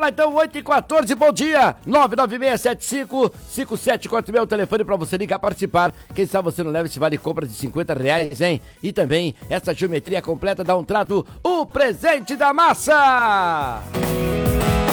lá então, 8h14, bom dia! 996755746 é o telefone pra você ligar, participar. Quem sabe você não leva esse vale compra de R$50, hein? E também essa geometria completa dá um trato, o presente da massa!